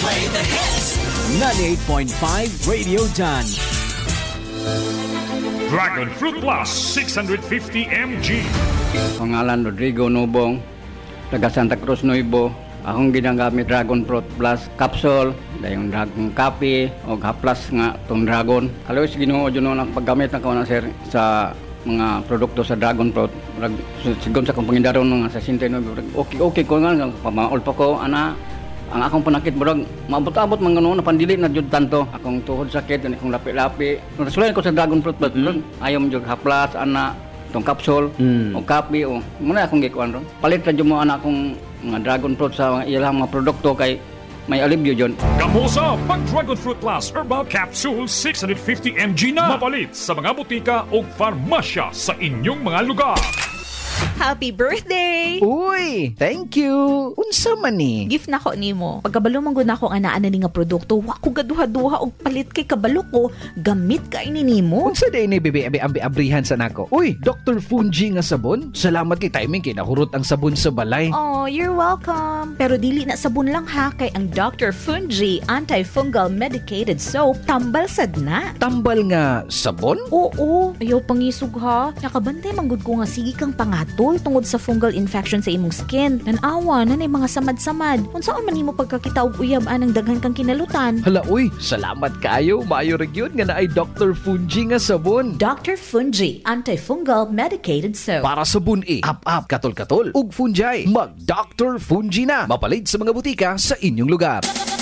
Play the hits. 98.5 Radio John. Dragon Fruit Plus 650 mg. Pangalan Rodrigo Nobong, taga Santa Cruz Nuevo. Akong ginagamit Dragon Fruit Plus capsule, dayon dragon coffee o haplas nga tong dragon. Kalawis Ginoo jud ang paggamit na ko na sir sa mga produkto sa Dragon Fruit. Sigon sa kong pangindaron nga sa 69. Okay ko nga pamaol pa ko ana. Ang akong panakit murag maabot-abot man ganoon na pandili na jud tanto. Akong tuhod sakit ani akong lapi-lapi. Nasulan ko sa Dragon Fruit Plus. Ayaw mo jud haplas ana tong capsule o coffee o muna akong gikuan ron. Palit ra jud mo ana akong mga Dragon Fruit sa ilang mga produkto kay may alibyo dyan. Kamusa pag Dragon Fruit Plus Herbal Capsule 650 mg na mapalit sa mga butika o farmasya sa inyong mga lugar. Happy birthday! Uy, thank you. Unsa man ni? Gift na ko nimo. Pagkabalo man gud nako ang anaan ni nga produkto, wa ko gaduha-duha og palit kay kabalo ko, gamit kay ni nimo. Unsa day ni bebe abrihan sa nako? Uy, Dr. Fungi nga sabon. Salamat kay timing kay nahurot ang sabon sa balay. Oh, you're welcome. Pero dili na sabon lang ha, kay ang Dr. Fungi Antifungal Medicated Soap tambal sad na. Tambal nga sabon? Oo, ayaw pangisog ha. Nakabantay manggod ko nga sige kang pangatol tungod sa fungal infection sa imong skin. Nanawa na mga samad-samad. Unsaon man nimo pagkakita og uyab anang daghan kang kinalutan. Hala uy, salamat kayo. Maayo ra gyud nga naay Dr. Fungi nga sabon. Dr. Fungi Antifungal Medicated Soap. Para sa bun-i, up katol-katol ug fungi, mag Dr. Fungi na. Mapalit sa mga butika sa inyong lugar.